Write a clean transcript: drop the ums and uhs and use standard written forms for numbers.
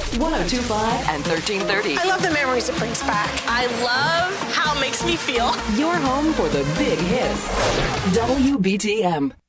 1025 and 1330. I love the memories it brings back. I love how it makes me feel. Your home for the big hits. WBTM.